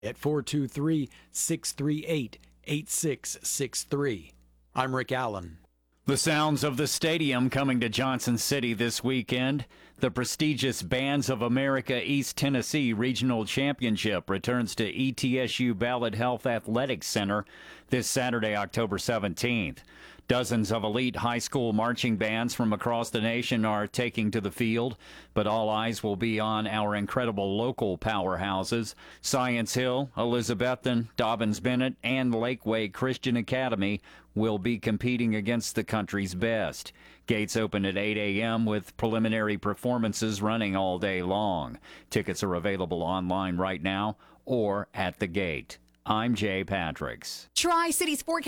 at 423-638-8663. I'm Rick Allen. The sounds of the stadium coming to Johnson City this weekend. The prestigious Bands of America East Tennessee Regional Championship returns to ETSU Ballard Health Athletics Center this Saturday, October 17th. Dozens of elite high school marching bands from across the nation are taking to the field, but all eyes will be on our incredible local powerhouses. Science Hill, Elizabethton, Dobbins-Bennett, and Lakeway Christian Academy will be competing against the country's best. Gates open at 8 a.m. with preliminary performances running all day long. Tickets are available online right now or at the gate. I'm Jay Patricks. Tri-Cities forecast.